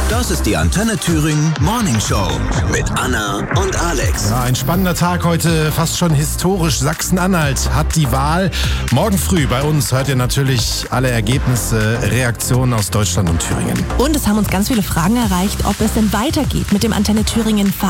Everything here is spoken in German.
Das ist die Antenne Thüringen Morning Show mit Anna und Alex. Ja, ein spannender Tag heute, fast schon historisch. Sachsen-Anhalt hat die Wahl. Morgen früh bei uns hört ihr natürlich alle Ergebnisse, Reaktionen aus Deutschland und Thüringen. Und es haben uns ganz viele Fragen erreicht, ob es denn weitergeht mit dem Antenne Thüringen